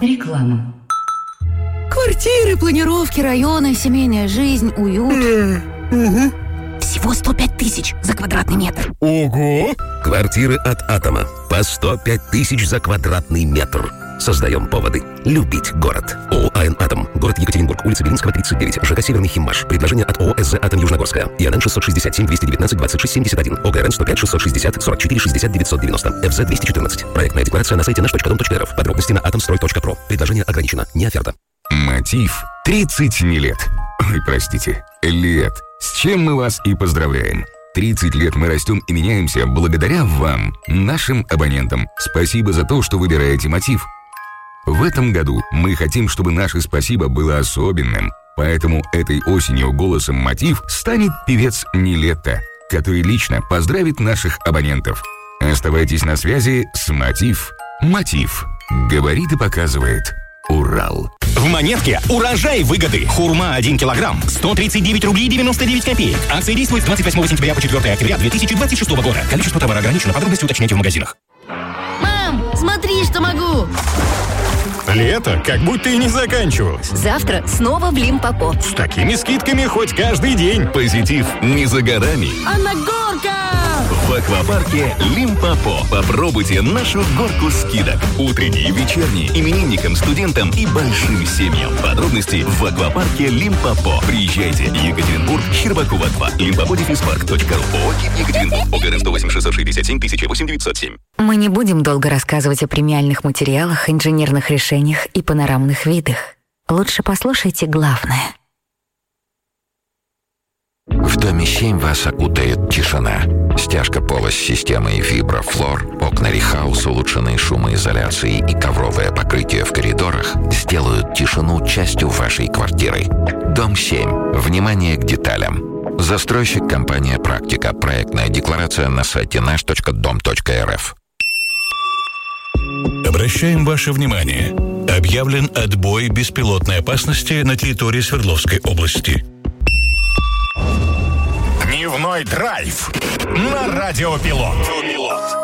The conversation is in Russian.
Реклама. Квартиры, планировки, районы, семейная жизнь, уют. Всего 105 тысяч за квадратный метр. Ого! Квартиры от «Атома». По 105 тысяч за квадратный метр. Создаем поводы любить город. ООО «АН Атом». Город Екатеринбург. Улица Белинского, 39. ЖК «Северный Химмаш». Предложение от ООО «СЗ Атом Южногорская». ИНН 667-219-2671. ОГРН 105-660-44-60-990. ФЗ 214. Проектная декларация на сайте nash.dom.rf. Подробности на atomstroy.pro. Предложение ограничено. Не оферта. Мотив 30 не лет. Ой, простите, лет. С чем мы вас и поздравляем. 30 лет мы растем и меняемся благодаря вам, нашим абонентам. Спасибо за то, что выбираете Мотив. В этом году мы хотим, чтобы наше спасибо было особенным. Поэтому этой осенью голосом Мотив станет певец Нилетто, который лично поздравит наших абонентов. Оставайтесь на связи с Мотив. Мотив. Говорит и показывает. Урал. В Монетке урожай выгоды. Хурма 1 килограмм. 139 рублей 99 копеек. Акция действует с 28 сентября по 4 октября 2026 года. Количество товара ограничено. Подробности уточняйте в магазинах. Мам, смотри, что могу. Лето как будто и не заканчивалось. Завтра снова в Лимпопо. С такими скидками хоть каждый день. Позитив не за горами. А на горка! В аквапарке Лимпопо. Попробуйте нашу горку скидок. Утренние, вечерние, именинникам, студентам и большим семьям. Подробности в аквапарке Лимпопо. Приезжайте. Екатеринбург, Щербакова 2. Limpopo-парк.ру. ООО Екатеринбург. ОГРН 108 667 1008 907. Мы не будем долго рассказывать о премиальных материалах, инженерных решениях и панорамных видах. Лучше послушайте главное. В доме 7 вас окутает тишина. Стяжка пола с системой Виброфлор, окна Рихаус, улучшенные шумоизоляцией и ковровое покрытие в коридорах сделают тишину частью вашей квартиры. Дом 7. Внимание к деталям. Застройщик компания «Практика». Проектная декларация на сайте nash.dom.rf. Обращаем ваше внимание. Объявлен отбой беспилотной опасности на территории Свердловской области. Дневной драйв на Радио Пилот.